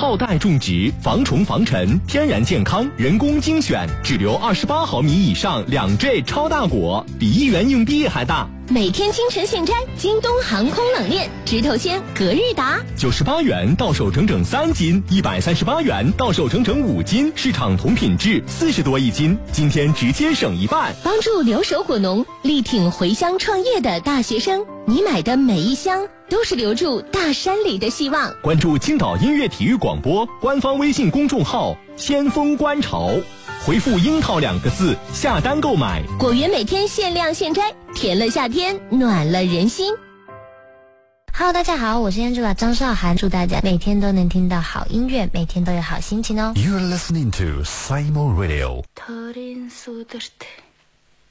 靠带种植，防虫防尘，天然健康，人工精选，只留28毫米以上2坠超大果，比1元硬币还大。 每天清晨现摘，京东航空冷链直头鲜隔日达 ，98元到手整整3斤，138元到手整整5斤，市场同品质40多一斤，今天直接省一半， 帮助留守果农，力挺回乡创业的大学生。你买的每一箱都是留住大山里的希望。 关注青岛音乐体育广播官方微信公众号先锋观潮，回复樱桃2个字下单购买， 果园每天限量现摘，甜了夏天，暖了人心。 Hello， 大家好，我是烟主张韶涵，祝大家每天都能听到好音乐，每天都有好心情哦。 You're listening to Saimo Radio。